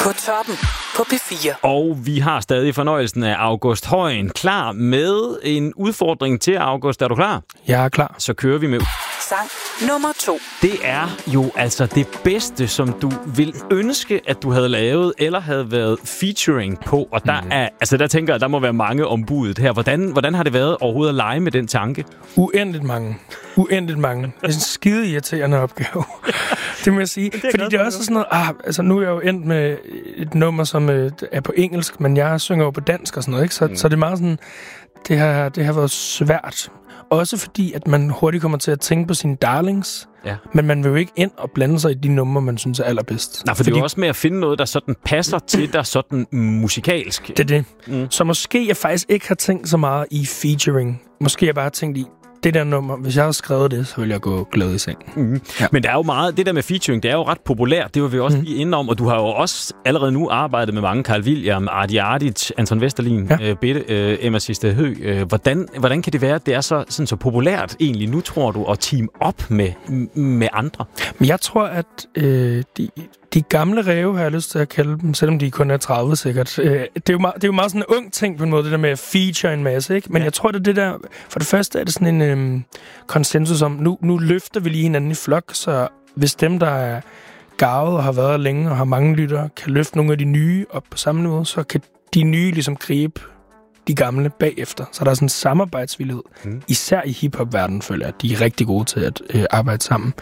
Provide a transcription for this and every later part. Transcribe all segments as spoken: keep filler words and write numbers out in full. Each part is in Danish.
På toppen på P fire. Og vi har stadig fornøjelsen af August Højen klar med en udfordring til August. Er du klar? Jeg er klar. Så kører vi med sang nummer to. Det er jo altså det bedste, som du vil ønske, at du havde lavet, eller havde været featuring på. Og der, mm. er, altså der tænker jeg, der må være mange om budet her. Hvordan, hvordan har det været overhovedet at lege med den tanke? Uendeligt mange. Uendeligt mange. Det er en skide irriterende opgave. Det må jeg sige. Det Fordi det er også sådan noget... Ah, altså nu er jeg jo endt med et nummer, som øh, er på engelsk, men jeg synger jo på dansk og sådan noget, ikke? Så, mm. så det er meget sådan... Det har, det har været svært. Også fordi, at man hurtigt kommer til at tænke på sine darlings. Ja. Men man vil jo ikke ind og blande sig i de numre, man synes er allerbedst. Nej, for fordi... det er jo også med at finde noget, der sådan passer til dig sådan musikalsk. Det er det. Mm. Så måske jeg faktisk ikke har tænkt så meget i featuring. Måske jeg bare har tænkt i, det der nummer, hvis jeg havde skrevet det, så ville jeg gå glad i seng. Mm. Ja. Men der er jo meget, det der med featuring, det er jo ret populært. Det var vi også mm. lige inde om, og du har jo også allerede nu arbejdet med mange. Carl William, Artie Artit, Anton Vesterlin, ja. øh, Bette, øh, Emma Siste Høgh. Øh, hvordan, hvordan kan det være, at det er så, sådan så populært egentlig nu, tror du, at team op med, med andre? Men jeg tror, at øh, de, de gamle ræve, har jeg lyst til at kalde dem, selvom de kun er tredive sikkert. Øh, det, er jo meget, det er jo meget sådan en ung ting på en måde, det der med at feature en masse, ikke? Men ja. Jeg tror, det er det der... For det første er det sådan en øh, konsensus om, nu, nu løfter vi lige hinanden i flok, så hvis dem, der er garvet og har været længe og har mange lyttere, kan løfte nogle af de nye op på samme måde, så kan de nye ligesom gribe de gamle bagefter. Så der er sådan en samarbejdsvillighed. Mm. Især i hiphop-verdenen, føler jeg, at de er rigtig gode til at øh, arbejde sammen.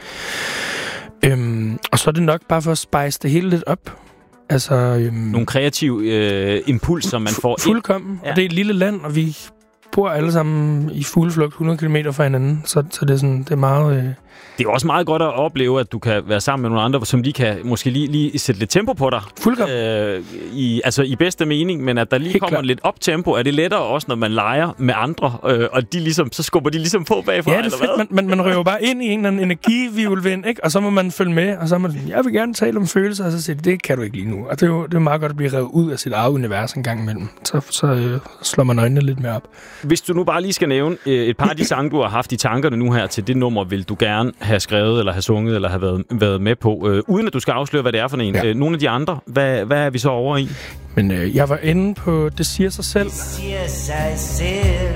Øhm, og så er det nok bare for at spice det hele lidt op. Altså, øhm, nogle kreative øh, impulser, man får fu- Fuldkommen. Ja. Og det er et lille land, og vi bor alle sammen i fugleflugt hundrede kilometer fra hinanden. Så, så det er sådan, det er meget... Øh, det er også meget godt at opleve, at du kan være sammen med nogle andre, som lige kan måske lige, lige sætte lidt tempo på dig. Fuldkommen. Øh, i, altså i bedste mening, men at der lige Helt kommer klar. lidt op-tempo. Er det lettere også, når man leger med andre, øh, og de ligesom, så skubber de ligesom på bagfra? Ja, det er fedt. Man, man, man røver bare ind i en eller anden energivirvelvind, ikke? Og så må man følge med, og så må man sige, jeg vil gerne tale om følelser, og så siger det kan du ikke lige nu. Og det er jo det er meget godt at blive revet ud af sit eget univers en gang imellem. Så, så øh, slår man øjnene lidt mere op. Hvis du nu bare lige skal nævne øh, et par af de sange, du har haft i tankerne nu her til det nummer, vil du gerne have skrevet, eller have sunget, eller have været, været med på, øh, uden at du skal afsløre, hvad det er for en. Ja. Øh, nogle af de andre, hvad, hvad er vi så over i? Men øh, jeg var inde på Det siger sig selv. Det siger sig selv.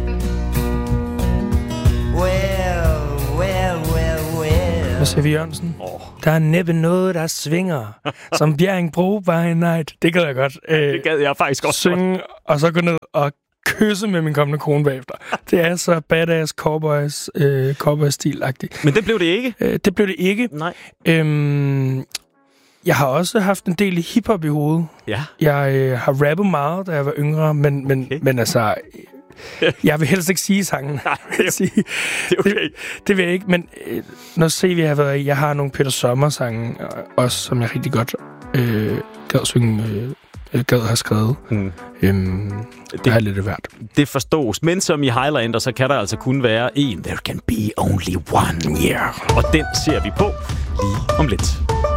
Well, well, well, well. Hvad siger vi, Jørgensen? Oh. Der er næppe noget, der svinger, som Bjerringbro by night. Det gad jeg godt. Øh, det gad jeg faktisk også synge, godt. Og så gå ned og kysse med min kommende kone bagefter. Det er så badass cowboys, øh, cowboy-stil-agtigt. Men det blev det ikke? Øh, det blev det ikke. Nej. Øhm, jeg har også haft en del hiphop i hovedet. Ja. Jeg øh, har rappet meget, da jeg var yngre, men, men, okay. men altså... Jeg vil helst ikke sige sangen. Nej, det er, sige. Det, er okay. det, det vil jeg ikke, men øh, når C V har været i, jeg har nogle Peter Sommer-sange også, som jeg rigtig godt øh, gad synge... Øh, Jeg gad have skrevet. Mm. Øhm, det, det er lidt værd. Det forstås. Men som i Highlander, så kan der altså kun være en. There can be only one. Yeah. Og den ser vi på lige om lidt.